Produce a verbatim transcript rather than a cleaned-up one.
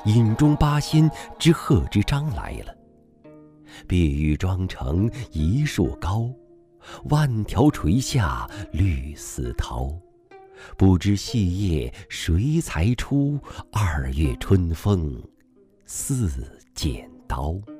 饮中八仙之贺知章来了。碧玉妆成一树高，万条垂下绿丝绦。不知细叶谁裁出？二月春风似剪刀。